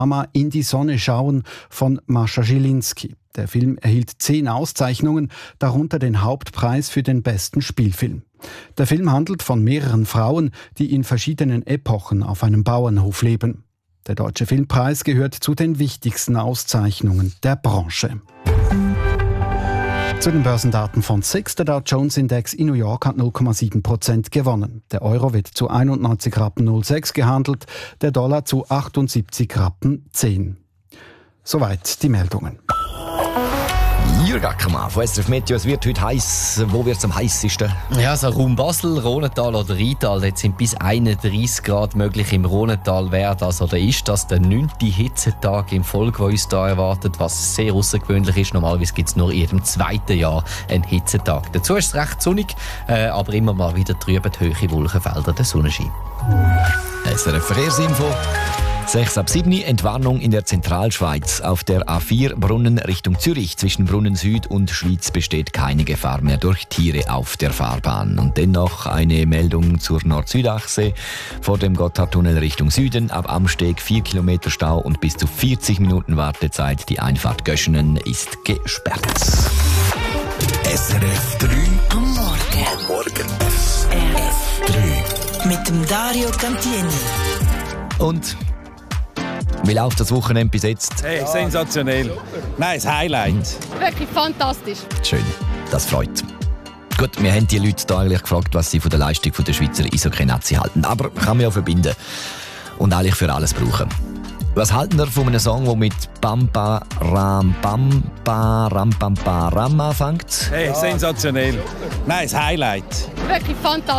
Drama «In die Sonne schauen» von Mascha Schilinski. Der Film erhielt 10 Auszeichnungen, darunter den Hauptpreis für den besten Spielfilm. Der Film handelt von mehreren Frauen, die in verschiedenen Epochen auf einem Bauernhof leben. Der Deutsche Filmpreis gehört zu den wichtigsten Auszeichnungen der Branche. Zu den Börsendaten von SIX. Der Dow Jones Index in New York hat 0,7% gewonnen. Der Euro wird zu 91,06 Rappen gehandelt, der Dollar zu 78,10 Rappen. Soweit die Meldungen. Jürg Ackermann von SRF Meteo. Es wird heute heiß. Wo wird es am heißesten? Ja, so Raum Basel, Rhonental oder Rheintal. Dort sind bis 31 Grad möglich. Im Rhonental wäre das oder ist das der 9. Hitzetag in Folge, der uns da erwartet, was sehr außergewöhnlich ist. Normalerweise gibt es nur in jedem 2. Jahr einen Hitzetag. Dazu ist es recht sonnig, aber immer mal wieder trüben die hohen Wolkenfelder der Sonnenschein. SRF Verkehrsinfo. 6 ab 7 Entwarnung in der Zentralschweiz. Auf der A4 Brunnen Richtung Zürich zwischen Brunnen Süd und Schwyz besteht keine Gefahr mehr durch Tiere auf der Fahrbahn. Und dennoch eine Meldung zur Nord-Süd-Achse. Vor dem Gotthardtunnel Richtung Süden ab Amsteg 4 Kilometer Stau und bis zu 40 Minuten Wartezeit. Die Einfahrt Göschenen ist gesperrt. SRF 3 am Morgen. Am Morgen. SRF 3. Mit dem Dario Cantieni. Und wie läuft das Wochenende bis jetzt? Hey, sensationell. Nein, das Highlight. Wirklich fantastisch. Schön, das freut. Gut, wir haben die Leute da eigentlich gefragt, was sie von der Leistung der Schweizer Eishockey-Nazi halten. Aber kann man ja verbinden und eigentlich für alles brauchen. Was halten ihr von einem Song, der mit Bamba Ram Bamba Ram Bamba Ram anfängt? Hey, sensationell. Nein, das Highlight. Wirklich fantastisch.